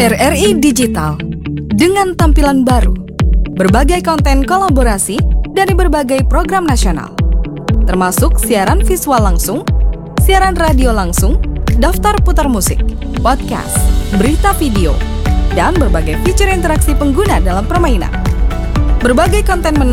RRI Digital dengan tampilan baru, berbagai konten kolaborasi dari berbagai program nasional, termasuk siaran visual langsung, siaran radio langsung, daftar putar musik, podcast, berita video, dan berbagai fitur interaksi pengguna dalam permainan. Berbagai konten menarik